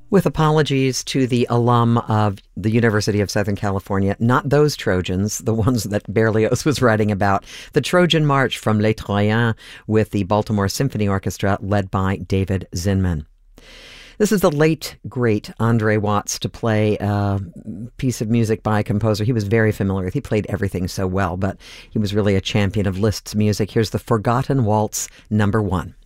With apologies to the alum of the University of Southern California, not those Trojans, the ones that Berlioz was writing about, the Trojan March from Les Troyens with the Baltimore Symphony Orchestra led by David Zinman. This is the late, great Andre Watts to play a piece of music by a composer he was very familiar with. He played everything so well, but he was really a champion of Liszt's music. Here's the Forgotten Waltz, number 1.